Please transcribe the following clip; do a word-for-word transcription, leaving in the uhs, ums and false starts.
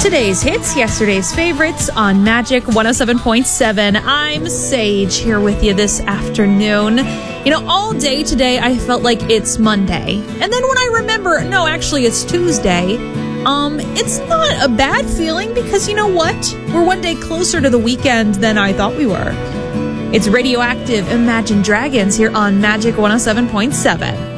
Today's hits, yesterday's favorites on Magic one oh seven point seven. I'm Sage here with you this afternoon. You know, all day today I felt like it's Monday. And then when I remember, no, actually it's Tuesday, um, it's not a bad feeling because you know what? We're one day closer to the weekend than I thought we were. It's Radioactive Imagine Dragons here on Magic one oh seven point seven.